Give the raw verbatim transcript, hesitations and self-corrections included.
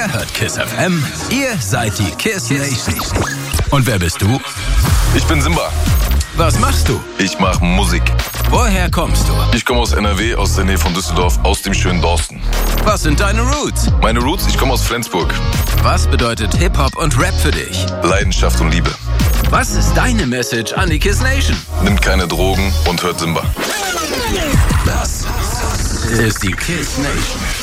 Ihr hört KISS F M, ihr seid die KISS Nation. Und wer bist du? Ich bin Simba. Was machst du? Ich mach Musik. Woher kommst du? Ich komme aus N R W, aus der Nähe von Düsseldorf, aus dem schönen Dorsten. Was sind deine Roots? Meine Roots? Ich komme aus Flensburg. Was bedeutet Hip-Hop und Rap für dich? Leidenschaft und Liebe. Was ist deine Message an die KISS Nation? Nimmt keine Drogen und hört Simba. Das ist die KISS Nation.